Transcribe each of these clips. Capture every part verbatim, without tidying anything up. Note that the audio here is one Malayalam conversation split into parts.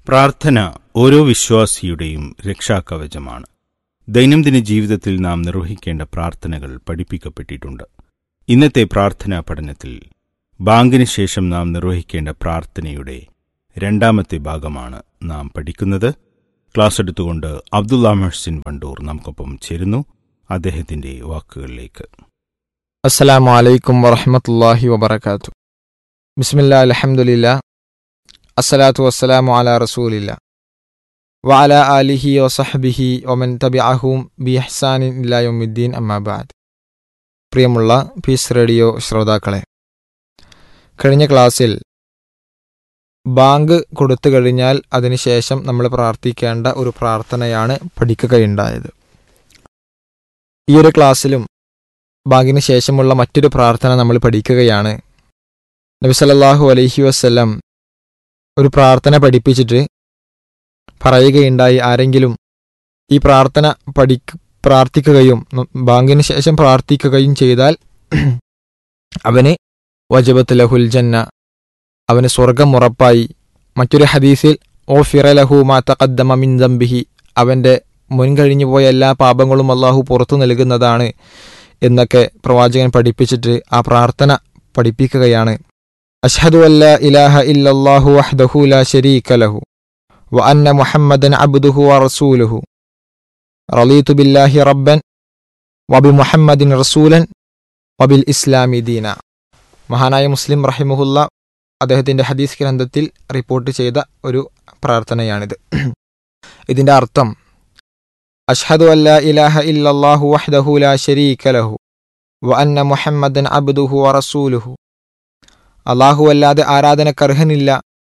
പ്രാർത്ഥന ഓരോ വിശ്വാസിയുടെയും രക്ഷാകവചമാണ്. ദൈനംദിന ജീവിതത്തിൽ നാം നിർവഹിക്കേണ്ട പ്രാർത്ഥനകൾ പഠിപ്പിക്കപ്പെട്ടിട്ടുണ്ട്. ഇന്നത്തെ പ്രാർത്ഥനാ പഠനത്തിൽ ബാങ്കിന് ശേഷം നാം നിർവഹിക്കേണ്ട പ്രാർത്ഥനയുടെ രണ്ടാമത്തെ ഭാഗമാണ് നാം പഠിക്കുന്നത്. ക്ലാസ് എടുത്തുകൊണ്ട് അബ്ദുള്ള മെഹ്സിൻ വണ്ടൂർ നമുക്കൊപ്പം ചേരുന്നു. അദ്ദേഹത്തിന്റെ വാക്കുകളിലേക്ക്. അസ്സലാമു അലൈക്കും വറഹ്മത്തുള്ളാഹി വബറകാതുഹു. ബിസ്മില്ലാ അൽഹംദുലില്ലാ അസ്സലാത്തു വസ്സലാമു അലാ റസൂലില്ലാ വഅലാ ആലിഹി വസഹ്ബിഹി വമൻ തബിഅഹും ബിഇഹ്സാനിൻ ഇലാ യൗമിദ്ദീൻ അമ്മാ ബഅദ്. പ്രിയമുള്ള പീസ് റേഡിയോ ശ്രോതാക്കളെ, കഴിഞ്ഞ ക്ലാസ്സിൽ ബാങ്ക് കൊടുത്തു കഴിഞ്ഞാൽ അതിനുശേഷം നമ്മൾ പ്രാർത്ഥിക്കേണ്ട ഒരു പ്രാർത്ഥനയാണ് പഠിക്കുകയുണ്ടായത്. ഈ ഒരു ക്ലാസ്സിലും ബാങ്കിന് ശേഷമുള്ള മറ്റൊരു പ്രാർത്ഥന നമ്മൾ പഠിക്കുകയാണ്. നബി സല്ലല്ലാഹു അലൈഹി വസല്ലം ഒരു പ്രാർത്ഥന പഠിപ്പിച്ചിട്ട് പറയുകയുണ്ടായി, ആരെങ്കിലും ഈ പ്രാർത്ഥന പഠി പ്രാർത്ഥിക്കുകയും ബാങ്കിന് ശേഷം പ്രാർത്ഥിക്കുകയും ചെയ്താൽ അവന് വജബത്ത് ലഹുൽ ജന്ന, അവന് സ്വർഗം ഉറപ്പായി. മറ്റൊരു ഹദീസിൽ ഓഫിറ ലഹു മാ തഖദ്ദമ മിൻ ദംബിഹി, അവൻ്റെ മുൻകഴിഞ്ഞു പോയ എല്ലാ പാപങ്ങളും അള്ളാഹു പുറത്തു നൽകുന്നതാണ് എന്നൊക്കെ പ്രവാചകൻ പഠിപ്പിച്ചിട്ട് ആ പ്രാർത്ഥന പഠിപ്പിക്കുകയാണ്. അഷ്ഹദു അല്ലാ ഇലാഹ ഇല്ലല്ലാഹു വഹ്ദഹു ലാ ശരീക ലഹു വ അന്ന മുഹമ്മദൻ അബ്ദുഹു വറസൂലുഹു റളീതു ബില്ലാഹി റബ്ബൻ വബി മുഹമ്മദിൻ റസൂലൻ വബിൽ ഇസ്ലാമി ദീന. മഹാനായ മുസ്ലിം റഹിമഹുല്ല അദ്ദേഹത്തിൻ്റെ ഹദീസ് ഗ്രന്ഥത്തിൽ റിപ്പോർട്ട് ചെയ്ത ഒരു പ്രാർത്ഥനയാണിത്. ഇതിൻ്റെ അർത്ഥം, അഷ്ഹദു അല്ലാ ഇലാഹ ഇല്ലല്ലാഹു വഹ്ദഹു ലാ ശരീക ലഹു വ അന്ന മുഹമ്മദൻ അബ്ദുഹു വറസൂലുഹു, അല്ലാഹു അല്ലാതെ ആരാധനക്കർഹനില്ല,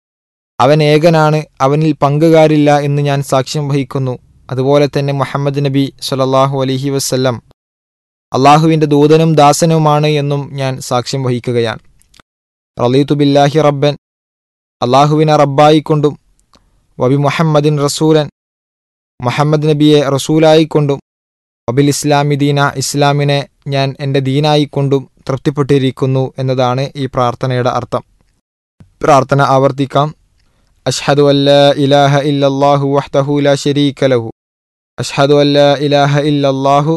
അവൻ ഏകനാണ്, അവനിൽ പങ്കുകാരില്ല എന്ന് ഞാൻ സാക്ഷ്യം വഹിക്കുന്നു. അതുപോലെ തന്നെ മുഹമ്മദ് നബി സ്വല്ലല്ലാഹു അലൈഹി വസല്ലം അള്ളാഹുവിൻ്റെ ദൂതനും ദാസനുമാണ് എന്നും ഞാൻ സാക്ഷ്യം വഹിക്കുകയാണ്. റളീതു ബില്ലാഹി റബ്ബൻ, അള്ളാഹുവിനെ റബ്ബായിക്കൊണ്ടും, വബി മുഹമ്മദിൻ റസൂലൻ, മുഹമ്മദ് നബിയെ റസൂലായിക്കൊണ്ടും, വബിൽ ഇസ്ലാമി ദീന, ഇസ്ലാമിനെ ഞാൻ എൻ്റെ ദീനായിക്കൊണ്ടും തൃപ്തിപ്പെട്ടിരിക്കുന്നു എന്നതാണ് ഈ പ്രാർത്ഥനയുടെ അർത്ഥം. പ്രാർത്ഥന ആവർത്തിക്കാം. അഷ്ഹദു അല്ലാ ഇലാഹ ഇല്ലല്ലാഹു വഹ്ദഹു ലാ ശരീക ലഹു അഷ്ഹദു അല്ലാ ഇലാഹ ഇല്ലല്ലാഹു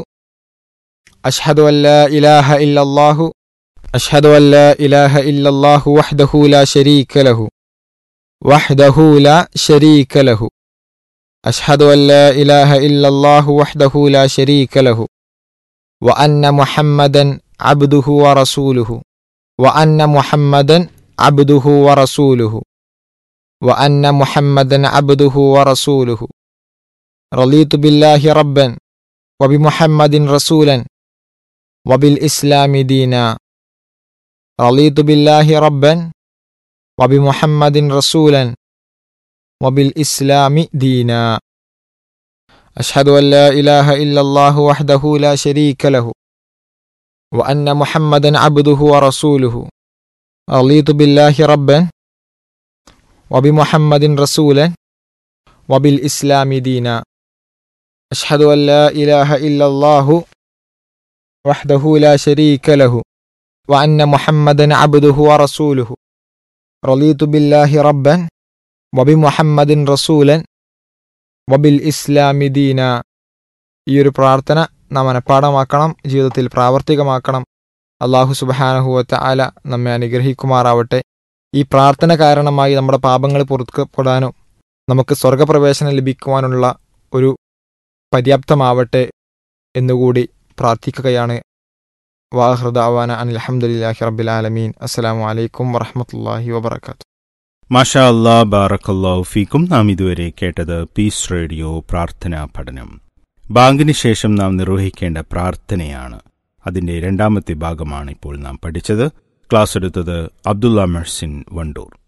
അഷ്ഹദു അല്ലാ ഇലാഹ ഇല്ലല്ലാഹു അഷ്ഹദു അല്ലാ ഇലാഹ ഇല്ലല്ലാഹു വഹ്ദഹു ലാ ശരീക ലഹു വഹ്ദഹു ലാ ശരീക ലഹു അഷ്ഹദു അല്ലാ ഇലാഹ ഇല്ലല്ലാഹു വഹ്ദഹു ലാ ശരീക ലഹു വ അന്ന മുഹമ്മദൻ അബ്ദുഹു വറസൂലുഹു വ അന്ന മുഹമ്മദൻ അബ്ദുഹു വറസൂലുഹു വ അന്ന മുഹമ്മദൻ അബ്ദുഹു വറസൂലുഹു റളീതു ബില്ലാഹി റബ്ബൻ വബി മുഹമ്മദിൻ റസൂലൻ വബിൽ ഇസ്ലാമി ദീന. റളീതു ബില്ലാഹി റബ്ബൻ വബി മുഹമ്മദിൻ റസൂലൻ വബിൽ ഇസ്ലാമി ദീന. അഷ്ഹദു അല്ലാ ഇലാഹ ഇല്ലല്ലാഹു വഹ്ദഹു ലാ ശരീക ലഹു വ അന്ന മുഹമ്മദൻ അബ്ദുഹു വറസൂലുഹു റളീതു ബില്ലാഹി റബ്ബൻ വബി മുഹമ്മദിൻ റസൂലൻ വബിൽ ഇസ്ലാമി ദീന. അഷ്ഹദു അല്ലാ ഇലാഹ ഇല്ലല്ലാഹു വഹ്ദഹു ലാ ശരീക ലഹു വ അന്ന മുഹമ്മദൻ അബ്ദുഹു വറസൂലുഹു റളീതു ബില്ലാഹി റബ്ബൻ വബി മുഹമ്മദിൻ റസൂലൻ വബിൽ ഇസ്ലാമി ദീന. ഈ ഒരു പ്രാർത്ഥന നാം മനഃപ്പാഠമാക്കണം, ജീവിതത്തിൽ പ്രാവർത്തികമാക്കണം. അല്ലാഹു സുബ്ഹാനഹു വ തആല നമ്മെ അനുഗ്രഹിക്കുമാറാവട്ടെ. ഈ പ്രാർത്ഥന കാരണമായി നമ്മുടെ പാപങ്ങൾ പൊറുക്കപ്പെടാനും നമുക്ക് സ്വർഗപ്രവേശനം ലഭിക്കുവാനുള്ള ഒരു പര്യാപ്തമാവട്ടെ എന്നുകൂടി പ്രാർത്ഥിക്കുകയാണ്. വാഹിറു ദഅവാന അനിൽ ഹംദുലില്ലാഹി റബ്ബിൽ ആലമീൻ. അസ്സലാമു അലൈക്കും വറഹ്മത്തുള്ളാഹി വബറകാതുഹു. മാഷാ അല്ലാ, ബാറക്കല്ലാഹു ഫീക്കും. നാം ഇതുവരെ കേട്ടത് പീസ് റേഡിയോ പ്രാർത്ഥനാ പഠനം. ബാങ്കിന് ശേഷം നാം നിർവഹിക്കേണ്ട പ്രാർത്ഥനയാണ്. അതിന്റെ രണ്ടാമത്തെ ഭാഗമാണ് ഇപ്പോൾ നാം പഠിച്ചത്. ക്ലാസ് എടുത്തത് അബ്ദുള്ള മെഹ്സിൻ വണ്ടൂർ.